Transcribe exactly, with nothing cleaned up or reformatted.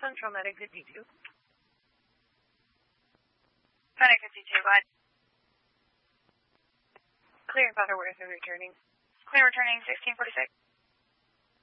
Central, Medic fifty two. Medic fifty two, go ahead. Clear, Powder, where's the returning? Clear returning sixteen forty-six.